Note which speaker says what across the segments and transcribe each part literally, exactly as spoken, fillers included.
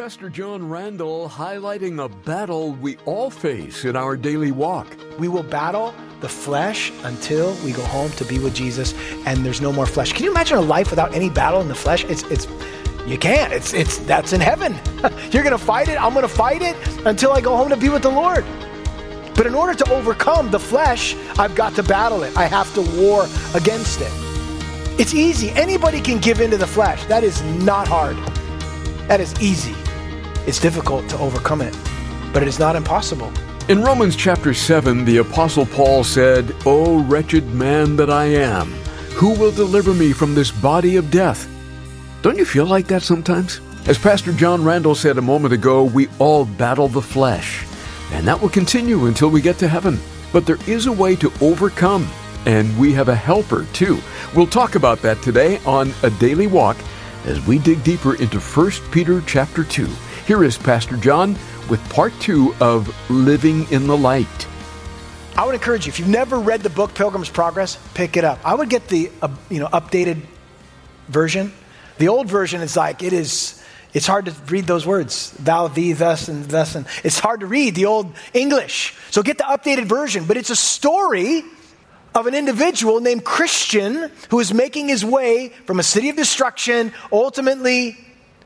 Speaker 1: Pastor John Randall highlighting a battle we all face in our daily walk.
Speaker 2: We will battle the flesh until we go home to be with Jesus and there's no more flesh. Can you imagine a life without any battle in the flesh? It's, it's, you can't. It's, it's, that's in heaven. You're going to fight it. I'm going to fight it until I go home to be with the Lord. But in order to overcome the flesh, I've got to battle it. I have to war against it. It's easy. Anybody can give in to the flesh. That is not hard. That is easy. It's difficult to overcome it, but it is not impossible.
Speaker 1: In Romans chapter seven, the Apostle Paul said, "O wretched man that I am, who will deliver me from this body of death?" Don't you feel like that sometimes? As Pastor John Randall said a moment ago, we all battle the flesh, and that will continue until we get to heaven. But there is a way to overcome, and we have a helper too. We'll talk about that today on A Daily Walk as we dig deeper into First Peter chapter two. Here is Pastor John with part two of Living in the Light.
Speaker 2: I would encourage you, if you've never read the book Pilgrim's Progress, pick it up. I would get the uh, you know updated version. The old version is like, it is, it's hard to read those words. Thou, thee, thus, and thus. And it's hard to read the old English. So get the updated version. But it's a story of an individual named Christian who is making his way from a city of destruction, ultimately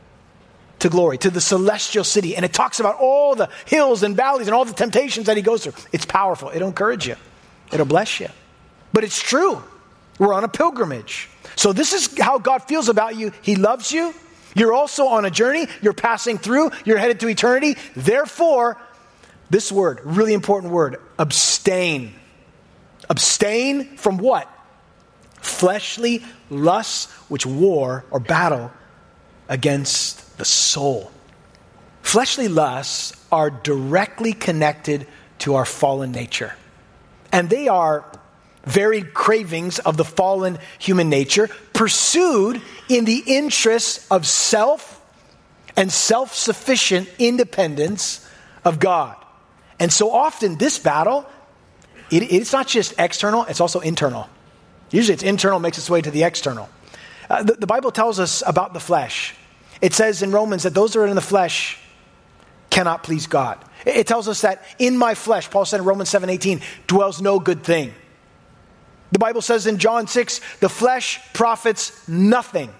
Speaker 2: to glory, to the celestial city. And it talks about all the hills and valleys and all the temptations that he goes through. It's powerful. It'll encourage you. It'll bless you. But it's true. We're on a pilgrimage. So this is how God feels about you. He loves you. You're also on a journey. You're passing through. You're headed to eternity. Therefore, this word, really important word, abstain. Abstain from what? Fleshly lusts which war or battle against the soul. Fleshly lusts are directly connected to our fallen nature. And they are varied cravings of the fallen human nature pursued in the interests of self and self-sufficient independence of God. And so often this battle, it, it's not just external, it's also internal. Usually it's internal, makes its way to the external. Uh, the, the Bible tells us about the flesh. It says in Romans that those that are in the flesh cannot please God. It, it tells us that in my flesh, Paul said in Romans seven eighteen, dwells no good thing. The Bible says in John six, the flesh profits nothing.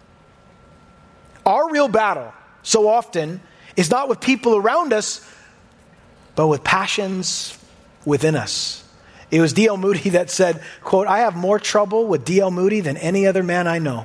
Speaker 2: Our real battle, so often, is not with people around us, but with passions within us. It was D L Moody that said, quote, "I have more trouble with D L Moody than any other man I know."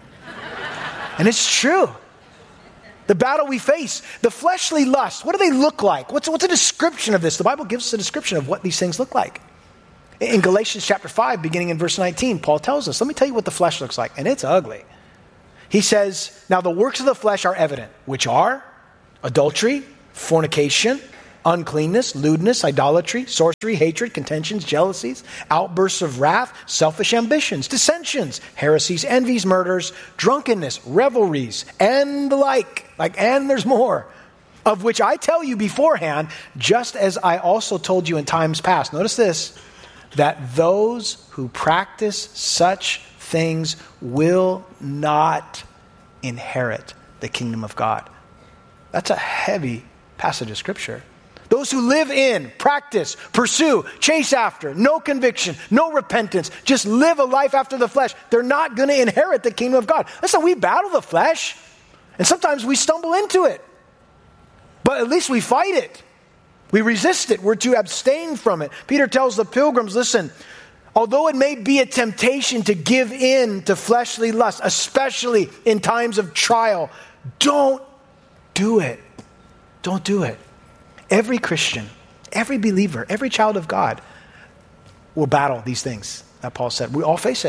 Speaker 2: And it's true. The battle we face, the fleshly lust, what do they look like? What's, what's a description of this? The Bible gives us a description of what these things look like. In Galatians chapter five, beginning in verse nineteen, Paul tells us, let me tell you what the flesh looks like, and it's ugly. He says, now the works of the flesh are evident, which are adultery, fornication, uncleanness, lewdness, idolatry, sorcery, hatred, contentions, jealousies, outbursts of wrath, selfish ambitions, dissensions, heresies, envies, murders, drunkenness, revelries, and the like. Like, and there's more. Of which I tell you beforehand, just as I also told you in times past. Notice this, that those who practice such things will not inherit the kingdom of God. That's a heavy passage of Scripture. Those who live in, practice, pursue, chase after, no conviction, no repentance, just live a life after the flesh, they're not going to inherit the kingdom of God. Listen, we battle the flesh, and sometimes we stumble into it. But at least we fight it. We resist it. We're to abstain from it. Peter tells the pilgrims, listen, although it may be a temptation to give in to fleshly lust, especially in times of trial, don't do it. Don't do it. Every Christian, every believer, every child of God will battle these things that Paul said. We all face it.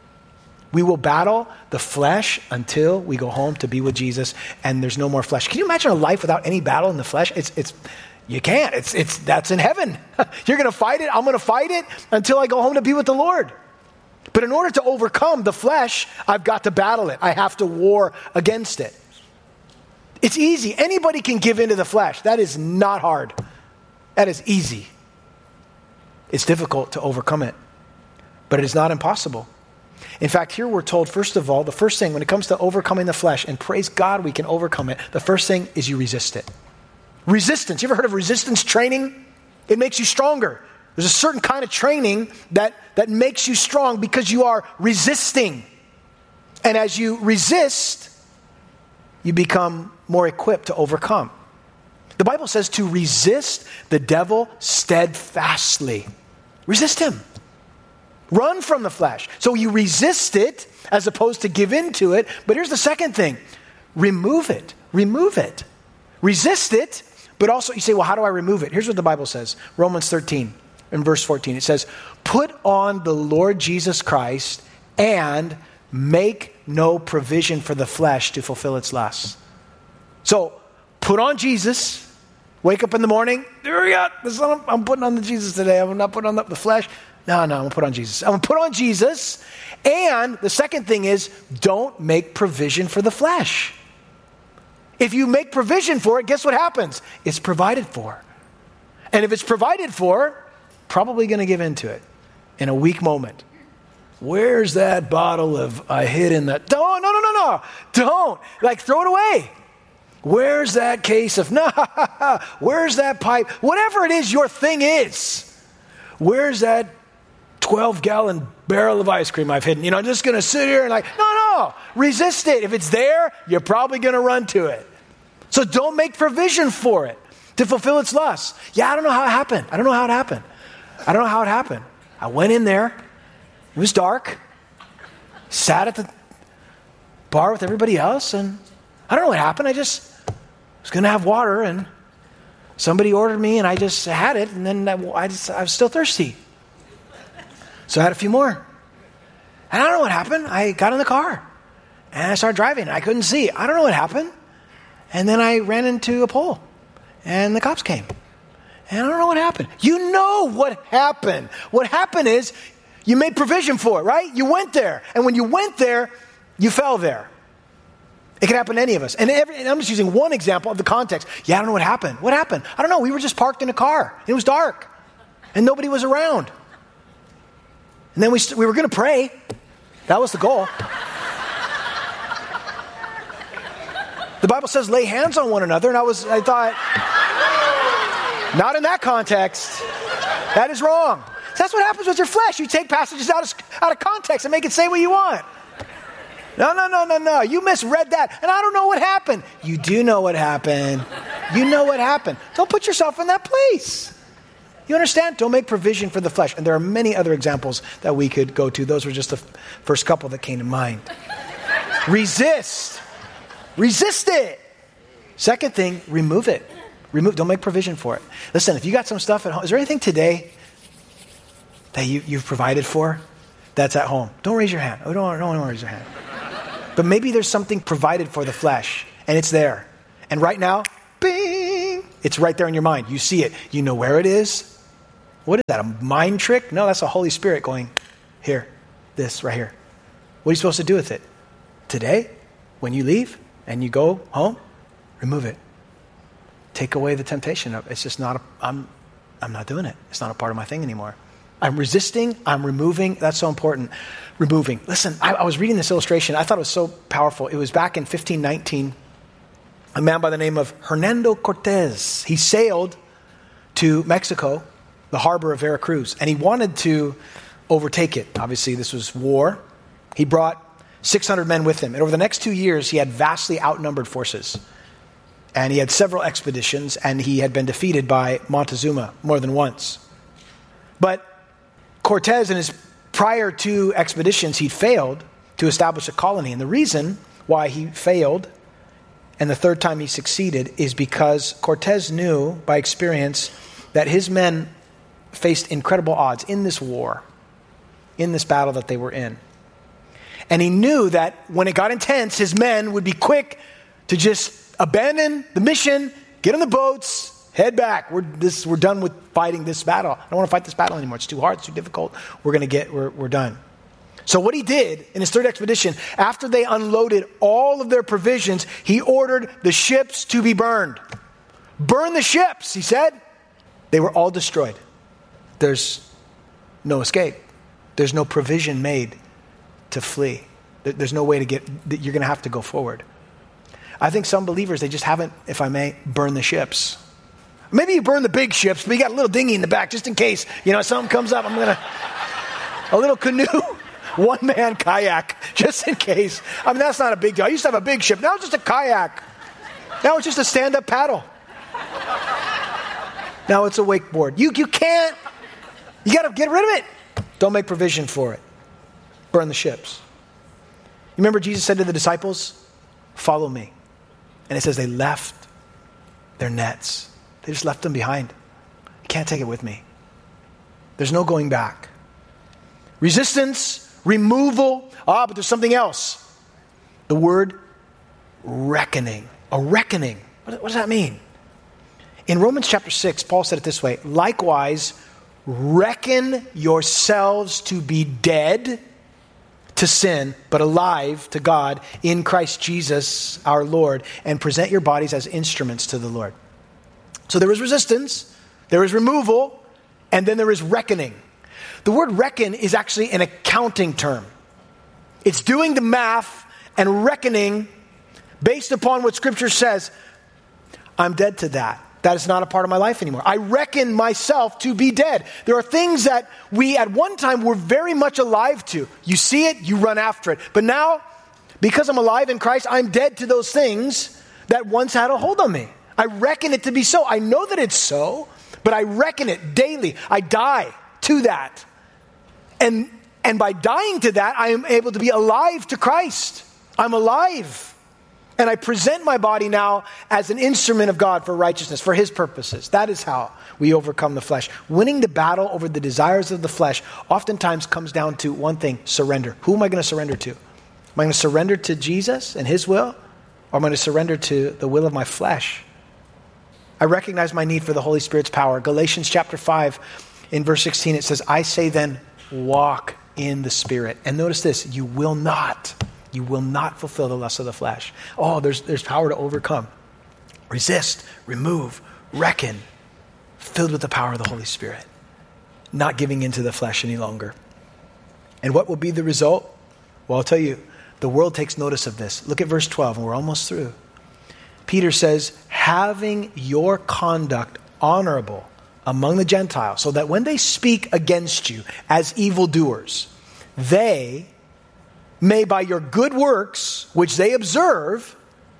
Speaker 2: We will battle the flesh until we go home to be with Jesus and there's no more flesh. Can you imagine a life without any battle in the flesh? It's, it's, you can't. It's, it's, that's in heaven. You're going to fight it. I'm going to fight it until I go home to be with the Lord. But in order to overcome the flesh, I've got to battle it. I have to war against it. It's easy. Anybody can give into the flesh. That is not hard. That is easy. It's difficult to overcome it, but it is not impossible. In fact, here we're told, first of all, the first thing when it comes to overcoming the flesh, and praise God we can overcome it, the first thing is you resist it. Resistance. You ever heard of resistance training? It makes you stronger. There's a certain kind of training that, that makes you strong because you are resisting. And as you resist, you become more equipped to overcome. The Bible says to resist the devil steadfastly. Resist him. Run from the flesh. So you resist it as opposed to give in to it. But here's the second thing. Remove it. Remove it. Resist it, but also you say, well, how do I remove it? Here's what the Bible says. Romans thirteen in verse fourteen. It says, put on the Lord Jesus Christ and make no provision for the flesh to fulfill its lusts. So put on Jesus. Wake up in the morning. There we go. This is what I'm, I'm putting on the Jesus today. I'm not putting on the, the flesh. No, no, I'm going to put on Jesus. I'm going to put on Jesus. And the second thing is, don't make provision for the flesh. If you make provision for it, guess what happens? It's provided for. And if it's provided for, probably going to give into it in a weak moment. Where's that bottle of I hid in that? Don't, no, no, no, no. Don't. Like, throw it away. Where's that case of, no, where's that pipe? Whatever it is your thing is. Where's that twelve-gallon barrel of ice cream I've hidden? You know, I'm just going to sit here and like, no, no, resist it. If it's there, you're probably going to run to it. So don't make provision for it to fulfill its lusts. Yeah, I don't know how it happened. I don't know how it happened. I don't know how it happened. I went in there. It was dark. Sat at the bar with everybody else, and I don't know what happened. I just was going to have water, and somebody ordered me, and I just had it, and then I, just, I was still thirsty. So I had a few more. And I don't know what happened. I got in the car, and I started driving. I couldn't see. I don't know what happened. And then I ran into a pole, and the cops came. And I don't know what happened. You know what happened. What happened is you made provision for it, right? You went there. And when you went there, you fell there. It can happen to any of us. And, every, and I'm just using one example of the context. Yeah, I don't know what happened. What happened? I don't know. We were just parked in a car. It was dark. And nobody was around. And then we, st- we were going to pray. That was the goal. The Bible says lay hands on one another. And I was, I thought, not in that context. That is wrong. That's what happens with your flesh. You take passages out of, out of context and make it say what you want. No, no, no, no, no. You misread that. And I don't know what happened. You do know what happened. You know what happened. Don't put yourself in that place. You understand? Don't make provision for the flesh. And there are many other examples that we could go to. Those were just the first couple that came to mind. Resist. Resist it. Second thing, remove it. Remove. Don't make provision for it. Listen, if you got some stuff at home, is there anything today that you, you've provided for that's at home? Don't raise your hand. Oh, don't, don't raise your hand. But maybe there's something provided for the flesh, and it's there. And right now, bing, it's right there in your mind. You see it. You know where it is. What is that, a mind trick? No, that's the Holy Spirit going, here, this right here. What are you supposed to do with it? Today, when you leave and you go home, remove it. Take away the temptation of it's just not, a, I'm, I'm not doing it. It's not a part of my thing anymore. I'm resisting, I'm removing. That's so important. Removing. Listen, I, I was reading this illustration. I thought it was so powerful. It was back in fifteen nineteen. A man by the name of Hernando Cortez. He sailed to Mexico, the harbor of Veracruz, and he wanted to overtake it. Obviously, this was war. He brought six hundred men with him. And over the next two years, he had vastly outnumbered forces. And he had several expeditions, and he had been defeated by Montezuma more than once. But Cortez, in his prior two expeditions, he'd failed to establish a colony. And the reason why he failed, and the third time he succeeded, is because Cortez knew by experience that his men faced incredible odds in this war, in this battle that they were in. And he knew that when it got intense, his men would be quick to just abandon the mission, get on the boats, head back. We're this. We're done with fighting this battle. I don't want to fight this battle anymore. It's too hard. It's too difficult. We're going to get, we're, we're done. So what he did in his third expedition, after they unloaded all of their provisions, he ordered the ships to be burned. Burn the ships, he said. They were all destroyed. There's no escape. There's no provision made to flee. There's no way to get, you're going to have to go forward. I think some believers, they just haven't, if I may, burned the ships. Maybe you burn the big ships, but you got a little dinghy in the back just in case, you know, something comes up. I'm going to, a little canoe, one-man kayak, just in case. I mean, that's not a big deal. I used to have a big ship. Now it's just a kayak. Now it's just a stand-up paddle. Now it's a wakeboard. You, you can't, you got to get rid of it. Don't make provision for it. Burn the ships. You remember Jesus said to the disciples, follow me. And it says they left their nets. They just left them behind. You can't take it with me. There's no going back. Resistance, removal. Ah, but there's something else. The word reckoning. A reckoning. What, what does that mean? In Romans chapter six, Paul said it this way. Likewise, reckon yourselves to be dead to sin, but alive to God in Christ Jesus our Lord, and present your bodies as instruments to the Lord. So there is resistance, there is removal, and then there is reckoning. The word reckon is actually an accounting term. It's doing the math and reckoning based upon what Scripture says. I'm dead to that. That is not a part of my life anymore. I reckon myself to be dead. There are things that we at one time were very much alive to. You see it, you run after it. But now, because I'm alive in Christ, I'm dead to those things that once had a hold on me. I reckon it to be so. I know that it's so, but I reckon it daily. I die to that. And, and by dying to that, I am able to be alive to Christ. I'm alive. And I present my body now as an instrument of God for righteousness, for His purposes. That is how we overcome the flesh. Winning the battle over the desires of the flesh oftentimes comes down to one thing, surrender. Who am I going to surrender to? Am I going to surrender to Jesus and His will? Or am I going to surrender to the will of my flesh? I recognize my need for the Holy Spirit's power. Galatians chapter five, in verse sixteen, it says, I say then, walk in the Spirit. And notice this, you will not. You will not fulfill the lust of the flesh. Oh, there's, there's power to overcome. Resist, remove, reckon, filled with the power of the Holy Spirit. Not giving into the flesh any longer. And what will be the result? Well, I'll tell you, the world takes notice of this. Look at verse twelve, and we're almost through. Peter says, having your conduct honorable among the Gentiles, so that when they speak against you as evildoers, they may by your good works, which they observe,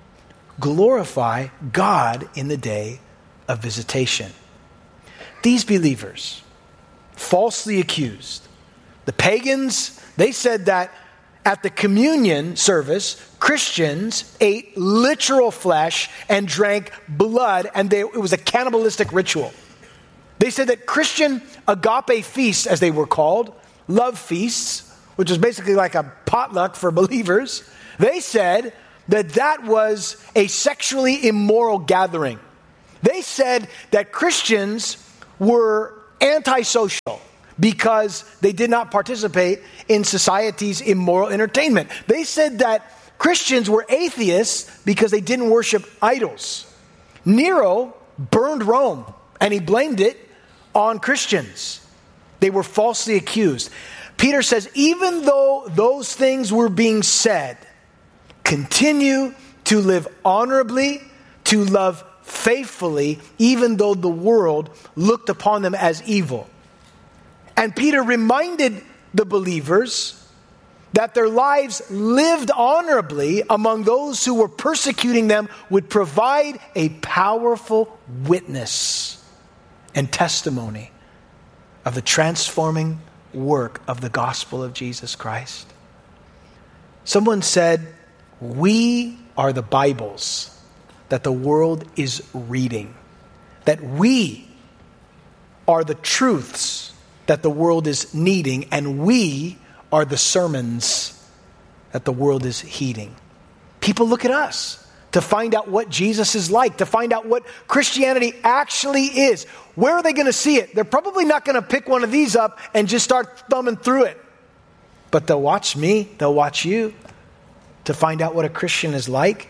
Speaker 2: glorify God in the day of visitation. These believers, falsely accused, the pagans, they said that at the communion service, Christians ate literal flesh and drank blood, and they, it was a cannibalistic ritual. They said that Christian agape feasts, as they were called, love feasts, which was basically like a potluck for believers, they said that that was a sexually immoral gathering. They said that Christians were antisocial because they did not participate in society's immoral entertainment. They said that Christians were atheists because they didn't worship idols. Nero burned Rome, and he blamed it on Christians. They were falsely accused. Peter says, even though those things were being said, continue to live honorably, to love faithfully, even though the world looked upon them as evil. And Peter reminded the believers that their lives lived honorably among those who were persecuting them would provide a powerful witness and testimony of the transforming work of the gospel of Jesus Christ. Someone said, we are the Bibles that the world is reading. That we are the truths that the world is needing, and we are the sermons that the world is heeding. People look at us to find out what Jesus is like, to find out what Christianity actually is. Where are they going to see it? They're probably not going to pick one of these up and just start thumbing through it. But they'll watch me, they'll watch you to find out what a Christian is like.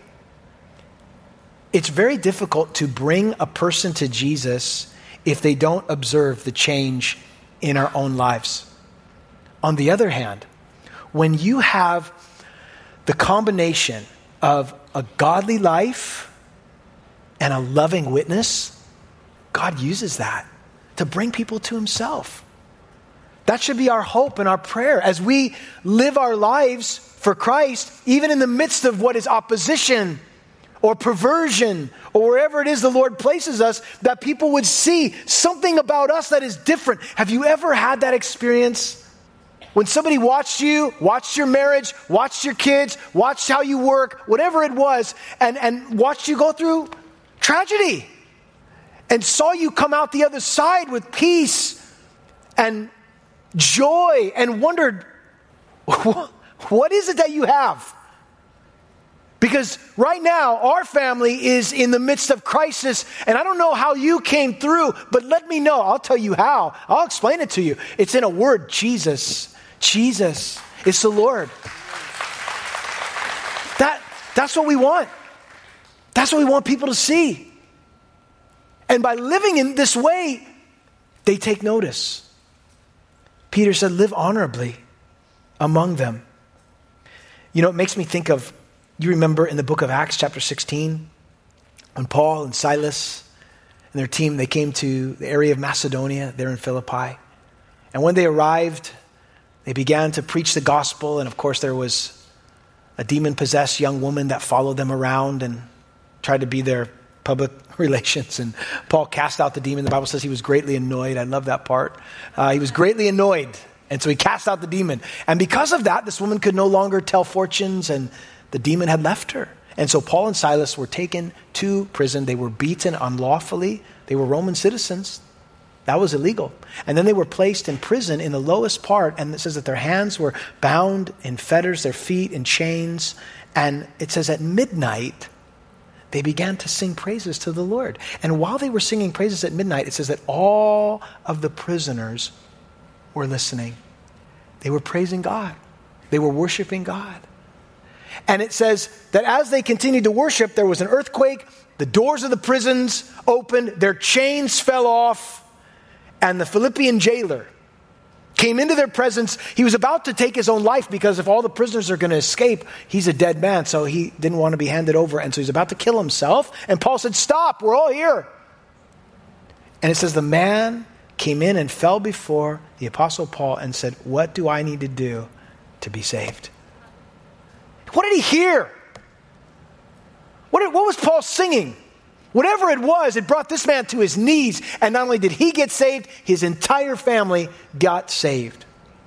Speaker 2: It's very difficult to bring a person to Jesus if they don't observe the change in our own lives. On the other hand, when you have the combination of a godly life and a loving witness, God uses that to bring people to himself. That should be our hope and our prayer as we live our lives for Christ, even in the midst of what is opposition or perversion or wherever it is the Lord places us, that people would see something about us that is different. Have you ever had that experience? When somebody watched you, watched your marriage, watched your kids, watched how you work, whatever it was, and, and watched you go through tragedy and saw you come out the other side with peace and joy and wondered, what is it that you have? Because right now, our family is in the midst of crisis, and I don't know how you came through, but let me know. I'll tell you how. I'll explain it to you. It's in a word, Jesus. Jesus. It's the Lord. That, that's what we want. That's what we want people to see. And by living in this way, they take notice. Peter said, live honorably among them. You know, it makes me think of, you remember in the book of Acts chapter sixteen, when Paul and Silas and their team, they came to the area of Macedonia, there in Philippi. And when they arrived, they began to preach the gospel. And of course, there was a demon-possessed young woman that followed them around and tried to be their public relations. And Paul cast out the demon. The Bible says he was greatly annoyed. I love that part. Uh, he was greatly annoyed. And so he cast out the demon. And because of that, this woman could no longer tell fortunes, and the demon had left her. And so Paul and Silas were taken to prison. They were beaten unlawfully. They were Roman citizens. That was illegal. And then they were placed in prison in the lowest part. And it says that their hands were bound in fetters, their feet in chains. And it says at midnight, they began to sing praises to the Lord. And while they were singing praises at midnight, it says that all of the prisoners were listening. They were praising God. They were worshiping God. And it says that as they continued to worship, there was an earthquake. The doors of the prisons opened. Their chains fell off. And the Philippian jailer came into their presence. He was about to take his own life because if all the prisoners are going to escape, he's a dead man. So he didn't want to be handed over. And so he's about to kill himself. And Paul said, stop, we're all here. And it says the man came in and fell before the Apostle Paul and said, what do I need to do to be saved? What did he hear? What, did, what was Paul singing? Whatever it was, it brought this man to his knees. And not only did he get saved, his entire family got saved.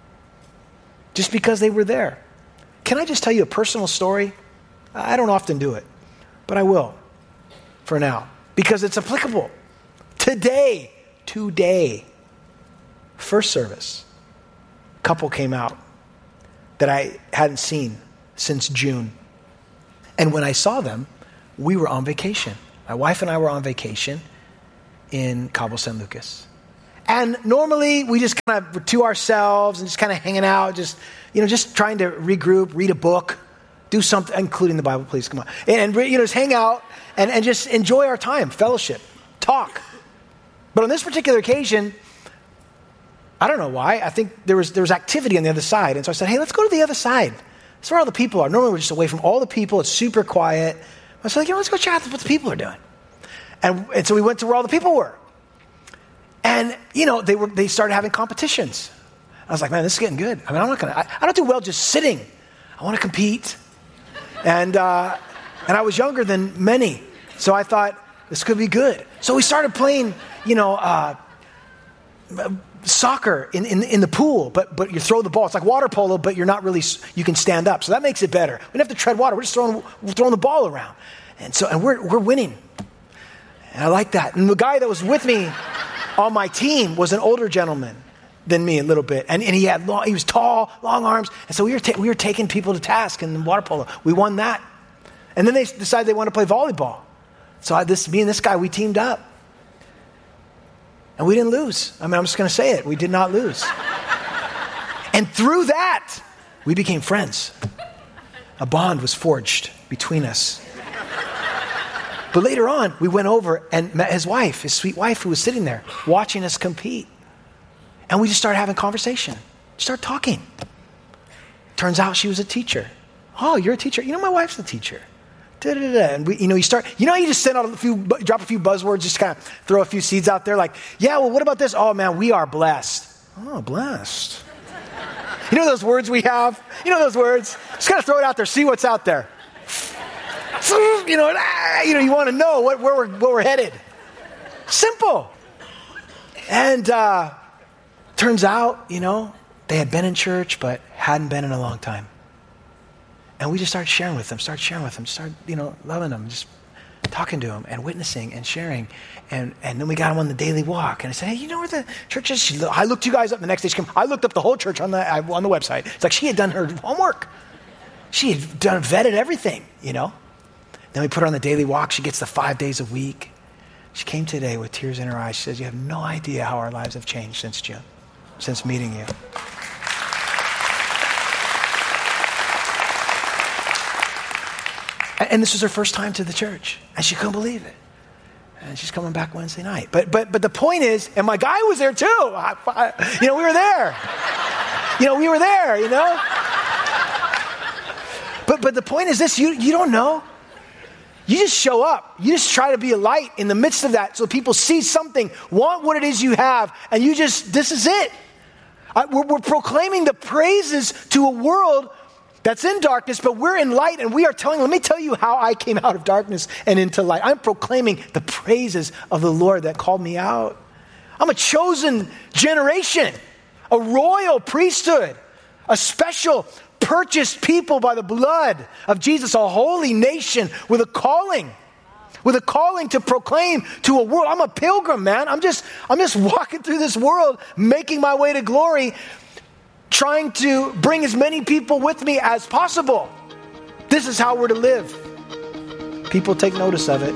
Speaker 2: Just because they were there. Can I just tell you a personal story? I don't often do it, but I will for now. Because it's applicable. Today, today, first service, a couple came out that I hadn't seen since June. And when I saw them, we were on vacation. My wife and I were on vacation in Cabo San Lucas. And normally we just kind of were to ourselves and just kind of hanging out, just, you know, just trying to regroup, read a book, do something, including the Bible, please, come on. And, and you know, just hang out and, and just enjoy our time, fellowship, talk. But on this particular occasion, I don't know why, I think there was there was activity on the other side. And so I said, hey, let's go to the other side. That's where all the people are. Normally we're just away from all the people. It's super quiet. I was like, you know, let's go check out what the people are doing. And, and so we went to where all the people were. And, you know, they were they started having competitions. I was like, man, this is getting good. I mean, I'm not going to, I don't do well just sitting. I want to compete. And, uh, and I was younger than many. So I thought, this could be good. So we started playing, you know, uh, soccer in, in, in the pool, but, but you throw the ball. It's like water polo, but you're not really, you can stand up. So that makes it better. We don't have to tread water. We're just throwing, we're throwing the ball around. And so, and we're, we're winning. And I like that. And the guy that was with me on my team was an older gentleman than me a little bit. And, and he had long, he was tall, long arms. And so we were, ta- we were taking people to task in water polo. We won that. And then they decided they wanted to play volleyball. So I, this, me and this guy, we teamed up. And we didn't lose. I mean, I'm just going to say it. We did not lose. And through that, we became friends. A bond was forged between us. But later on, we went over and met his wife, his sweet wife, who was sitting there watching us compete. And we just started having conversation. Start talking. turns out she was a teacher. Oh, you're a teacher? You know, my wife's a teacher. Da-da-da-da. And we, you know, you start, you know, you just send out a few, drop a few buzzwords, just kind of throw a few seeds out there like, yeah, well, what about this? Oh man, we are blessed. Oh, blessed. You know those words we have? You know those words? Just kind of throw it out there, see what's out there. You know, ah, you know, you want to know what, where we're, where we're headed. Simple. And uh, turns out, you know, they had been in church, but hadn't been in a long time. And we just started sharing with them, started sharing with them, started, you know, loving them, just talking to them and witnessing and sharing. And and then we got them on the daily walk. And I said, hey, you know where the church is? She, I looked you guys up the next day. She came, I looked up the whole church on the on the website. It's like she had done her homework. She had done vetted everything, you know. Then we put her on the daily walk. She gets the five days a week. She came today with tears in her eyes. She says, you have no idea how our lives have changed since June, since meeting you. And this was her first time to the church, and she couldn't believe it. And she's coming back Wednesday night. But but but the point is, and my guy was there too. I, I, you know, we were there. You know, we were there. You know. But but the point is this: you you don't know. You just show up. You just try to be a light in the midst of that, so people see something, want what it is you have, and you just this is it. I, we're, we're proclaiming the praises to a world that's in darkness, but we're in light, and we are telling, let me tell you how I came out of darkness and into light. I'm proclaiming the praises of the Lord that called me out. I'm a chosen generation, a royal priesthood, a special purchased people by the blood of Jesus, a holy nation with a calling, with a calling to proclaim to a world. I'm a pilgrim, man. I'm just, I'm just walking through this world, making my way to glory, trying to bring as many people with me as possible. This is how we're to live. People take notice of it.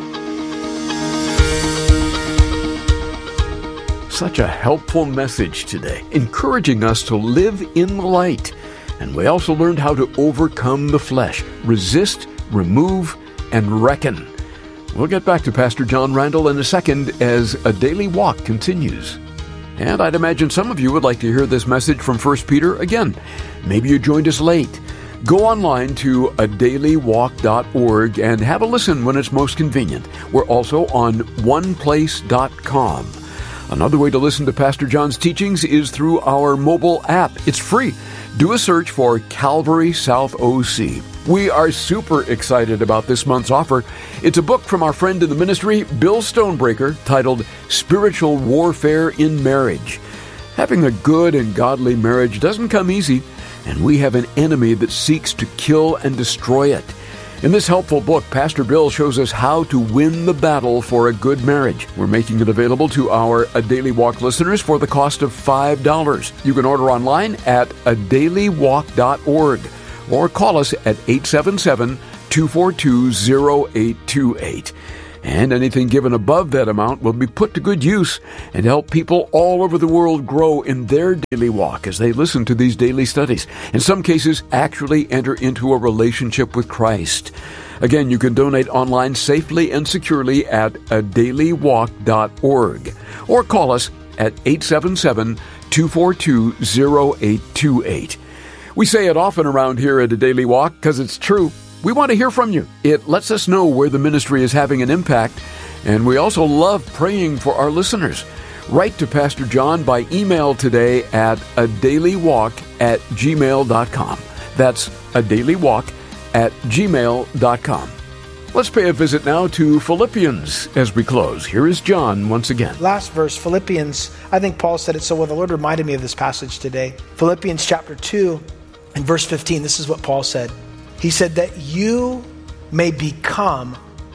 Speaker 1: Such a helpful message today, encouraging us to live in the light. And we also learned how to overcome the flesh, resist, remove, and reckon. We'll get back to Pastor John Randall in a second as A Daily Walk continues. And I'd imagine some of you would like to hear this message from First Peter again. Maybe you joined us late. Go online to a daily walk dot org and have a listen when it's most convenient. We're also on one place dot com. Another way to listen to Pastor John's teachings is through our mobile app. It's free. Do a search for Calvary South O C. We are super excited about this month's offer. It's a book from our friend in the ministry, Bill Stonebreaker, titled Spiritual Warfare in Marriage. Having a good and godly marriage doesn't come easy, and we have an enemy that seeks to kill and destroy it. In this helpful book, Pastor Bill shows us how to win the battle for a good marriage. We're making it available to our A Daily Walk listeners for the cost of five dollars. You can order online at a daily walk dot org or call us at eight seven seven, two four two, zero eight two eight. And anything given above that amount will be put to good use and help people all over the world grow in their daily walk as they listen to these daily studies. In some cases, actually enter into a relationship with Christ. Again, you can donate online safely and securely at a daily walk dot org or call us at eight seven seven, two four two, zero eight two eight. We say it often around here at A Daily Walk because it's true. We want to hear from you. It lets us know where the ministry is having an impact, and we also love praying for our listeners. Write to Pastor John by email today at a daily walk at gmail dot com. That's a daily walk at gmail dot com. Let's pay a visit now to Philippians as we close. Here is John once again.
Speaker 2: Last verse, Philippians. I think Paul said it so well. The Lord reminded me of this passage today. Philippians chapter two and verse fifteen. This is what Paul said. He said that you may become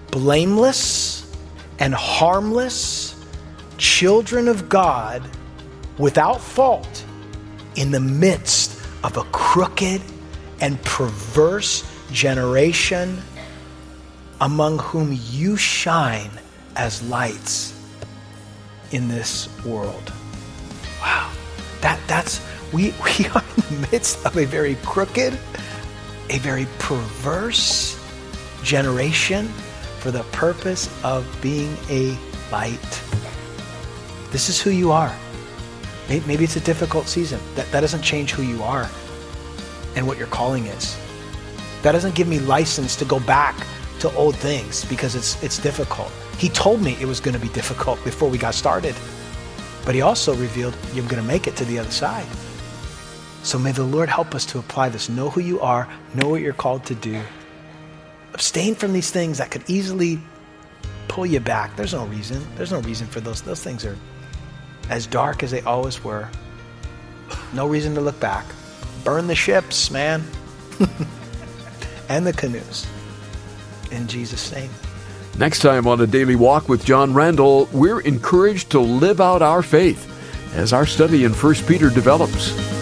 Speaker 2: blameless and harmless children of God without fault in the midst of a crooked and perverse generation among whom you shine as lights in this world. Wow. That that's we we are in the midst of a very crooked, a very perverse generation for the purpose of being a light. This is who you are. Maybe it's a difficult season. That, that doesn't change who you are. and what your calling is. That doesn't give me license to go back to old things because it's it's difficult. He told me it was going to be difficult before we got started. But he also revealed you're going to make it to the other side. So may the Lord help us to apply this. Know who you are. Know what you're called to do. Abstain from these things that could easily pull you back. There's no reason. There's no reason for those. Those things are as dark as they always were. No reason to look back. Burn the ships, man. And the canoes. In Jesus' name.
Speaker 1: Next time on A Daily Walk with John Randall, we're encouraged to live out our faith as our study in First Peter develops.